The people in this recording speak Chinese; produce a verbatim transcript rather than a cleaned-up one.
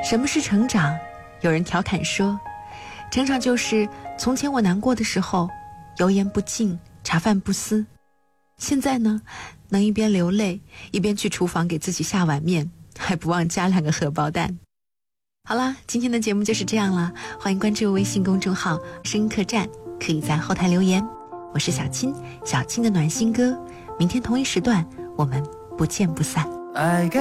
什么是成长？有人调侃说，成长就是从前我难过的时候油盐不进，茶饭不思，现在呢，能一边流泪一边去厨房给自己下碗面，还不忘加两个荷包蛋。好啦，今天的节目就是这样了，欢迎关注微信公众号声音客栈，可以在后台留言。我是小青，小青的暖心歌，明天同一时段我们不见不散。